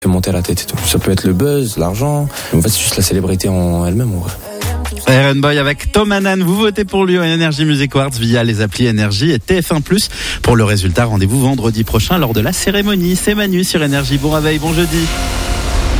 fait monter à la tête et tout. Ça peut être le buzz, l'argent. En fait, c'est juste la célébrité en elle-même, en vrai. Iron Boy avec Tom Hanan, vous votez pour lui en Energy Music Awards via les applis Energy et TF1+. Pour le résultat, rendez-vous vendredi prochain lors de la cérémonie. C'est Manu sur Energy. Bon réveil, bon jeudi.